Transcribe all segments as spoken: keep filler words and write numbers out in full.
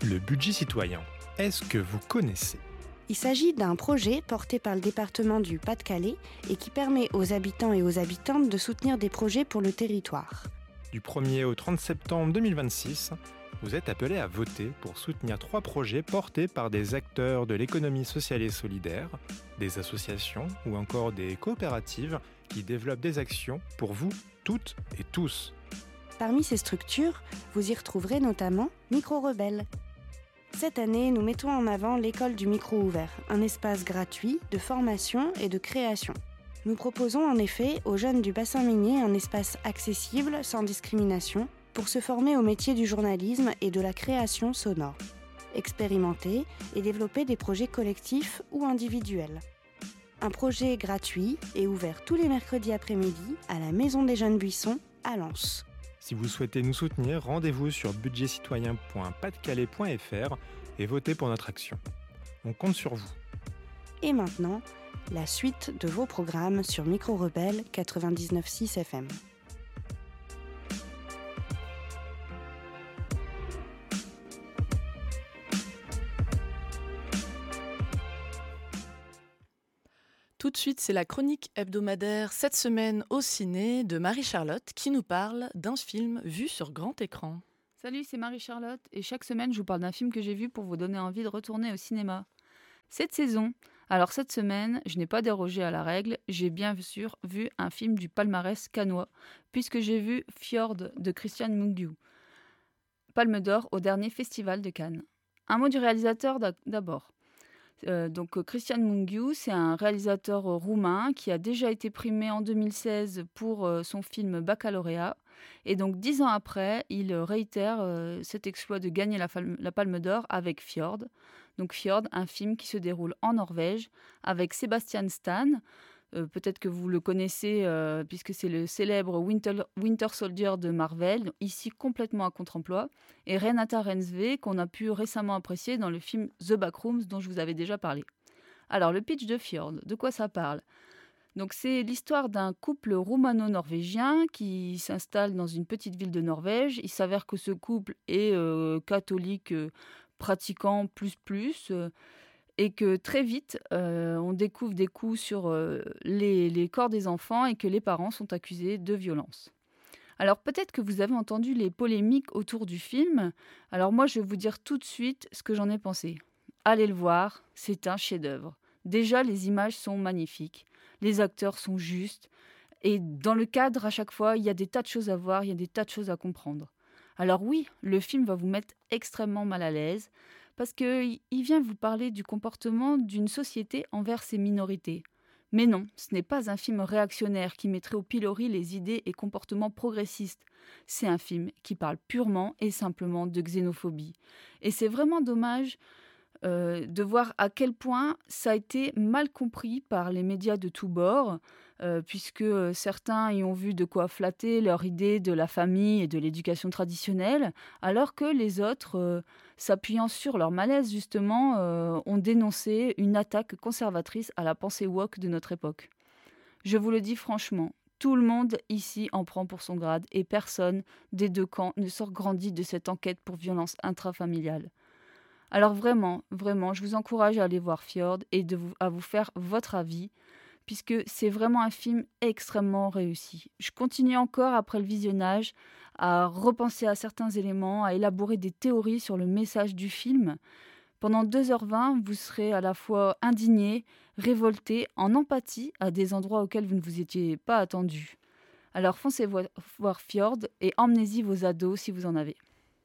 Le budget citoyen, est-ce que vous connaissez ? Il s'agit d'un projet porté par le département du Pas-de-Calais et qui permet aux habitants et aux habitantes de soutenir des projets pour le territoire. Du premier au trente septembre deux mille vingt-six, vous êtes appelés à voter pour soutenir trois projets portés par des acteurs de l'économie sociale et solidaire, des associations ou encore des coopératives qui développent des actions pour vous, toutes et tous. Parmi ces structures, vous y retrouverez notamment Micro-Rebelle. Cette année, nous mettons en avant l'école du micro ouvert, un espace gratuit de formation et de création. Nous proposons en effet aux jeunes du bassin minier un espace accessible, sans discrimination, pour se former au métier du journalisme et de la création sonore, expérimenter et développer des projets collectifs ou individuels. Un projet gratuit et ouvert tous les mercredis après-midi à la Maison des Jeunes Buissons à Lens. Si vous souhaitez nous soutenir, rendez-vous sur budget citoyen point pas de calais point f r et votez pour notre action. On compte sur vous. Et maintenant, la suite de vos programmes sur Micro-Rebelle quatre-vingt-dix-neuf virgule six F M. Tout de suite, c'est la chronique hebdomadaire cette semaine au ciné de Marie-Charlotte qui nous parle d'un film vu sur grand écran. Salut, c'est Marie-Charlotte et chaque semaine je vous parle d'un film que j'ai vu pour vous donner envie de retourner au cinéma. Cette saison, alors cette semaine, je n'ai pas dérogé à la règle, j'ai bien sûr vu un film du palmarès cannois puisque j'ai vu Fjord de Christian Mungiu, Palme d'Or au dernier festival de Cannes. Un mot du réalisateur d'abord. Euh, donc Christian Mungiu, c'est un réalisateur euh, roumain qui a déjà été primé en deux mille seize pour euh, son film Baccalauréat. Et donc dix ans après, il euh, réitère euh, cet exploit de gagner la, fal- la Palme d'Or avec Fjord. Donc Fjord, un film qui se déroule en Norvège avec Sebastian Stan. Euh, peut-être que vous le connaissez euh, puisque c'est le célèbre Winter, Winter Soldier de Marvel, ici complètement à contre-emploi, et Renata Rensve qu'on a pu récemment apprécier dans le film The Backrooms dont je vous avais déjà parlé. Alors le pitch de Fjord, de quoi ça parle ? Donc c'est l'histoire d'un couple roumano-norvégien qui s'installe dans une petite ville de Norvège. Il s'avère que ce couple est euh, catholique euh, pratiquant plus plus euh, et que très vite, euh, on découvre des coups sur euh, les, les corps des enfants et que les parents sont accusés de violence. Alors peut-être que vous avez entendu les polémiques autour du film. Alors moi, je vais vous dire tout de suite ce que j'en ai pensé. Allez le voir, c'est un chef-d'œuvre. Déjà, les images sont magnifiques, les acteurs sont justes, et dans le cadre, à chaque fois, il y a des tas de choses à voir, il y a des tas de choses à comprendre. Alors oui, le film va vous mettre extrêmement mal à l'aise, parce qu'il vient vous parler du comportement d'une société envers ses minorités. Mais non, ce n'est pas un film réactionnaire qui mettrait au pilori les idées et comportements progressistes. C'est un film qui parle purement et simplement de xénophobie. Et c'est vraiment dommage euh, de voir à quel point ça a été mal compris par les médias de tous bords, euh, puisque euh, certains y ont vu de quoi flatter leur idée de la famille et de l'éducation traditionnelle, alors que les autres, euh, s'appuyant sur leur malaise justement, euh, ont dénoncé une attaque conservatrice à la pensée woke de notre époque. Je vous le dis franchement, tout le monde ici en prend pour son grade et personne des deux camps ne sort grandi de cette enquête pour violence intrafamiliale. Alors vraiment, vraiment, je vous encourage à aller voir Fjord et de vous, à vous faire votre avis, puisque c'est vraiment un film extrêmement réussi. Je continue encore, après le visionnage, à repenser à certains éléments, à élaborer des théories sur le message du film. Pendant deux heures vingt, vous serez à la fois indigné, révolté, en empathie à des endroits auxquels vous ne vous étiez pas attendu. Alors foncez voir Fjord et emmenez-y vos ados si vous en avez.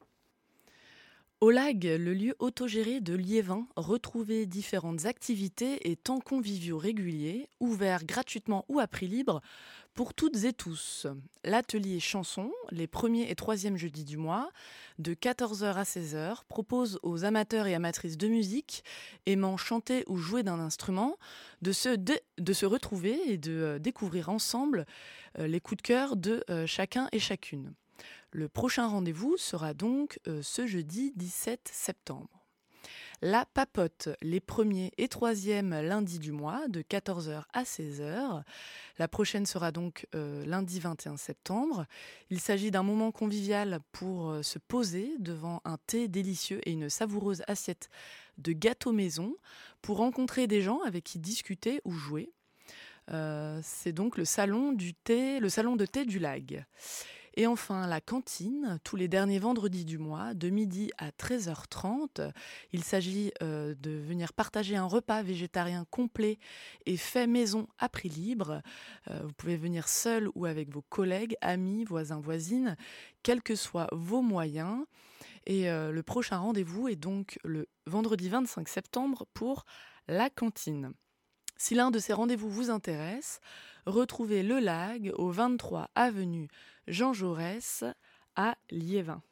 Au Lag, le lieu autogéré de Liévin, retrouvez différentes activités et temps conviviaux réguliers, ouverts gratuitement ou à prix libre pour toutes et tous. L'atelier chanson, les premiers et troisièmes jeudis du mois, de quatorze heures à seize heures, propose aux amateurs et amatrices de musique aimant chanter ou jouer d'un instrument de se, dé- de se retrouver et de euh, découvrir ensemble euh, les coups de cœur de euh, chacun et chacune. Le prochain rendez-vous sera donc euh, ce jeudi dix-sept septembre. La Papote, les premiers et troisièmes lundis du mois, de quatorze heures à seize heures. La prochaine sera donc euh, lundi vingt et un septembre. Il s'agit d'un moment convivial pour euh, se poser devant un thé délicieux et une savoureuse assiette de gâteau maison, pour rencontrer des gens avec qui discuter ou jouer. Euh, c'est donc le salon du thé, le salon de thé du Lag. Et enfin, la cantine, tous les derniers vendredis du mois, de midi à treize heures trente. Il s'agit euh, de venir partager un repas végétarien complet et fait maison à prix libre. Euh, vous pouvez venir seul ou avec vos collègues, amis, voisins, voisines, quels que soient vos moyens. Et euh, le prochain rendez-vous est donc le vendredi vingt-cinq septembre pour la cantine. Si l'un de ces rendez-vous vous intéresse, retrouvez le Lag au vingt-trois avenue Jean Jaurès à Liévin.